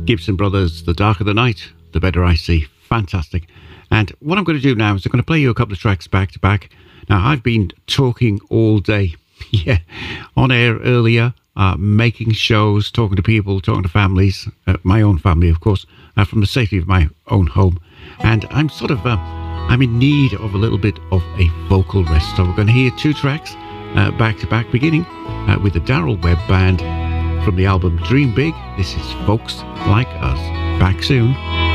Gibson Brothers, The Darker the Night, The Better I See. Fantastic. And what I'm going to do now is I'm going to play you a couple of tracks back to back. Now, I've been talking all day, yeah, on air earlier, making shows, talking to people, talking to families, my own family, of course, from the safety of my own home. And I'm sort of, I'm in need of a little bit of a vocal rest. So we're going to hear two tracks back to back, beginning with the Darrell Webb Band from the album Dream Big. This is Folks Like Us. Back soon.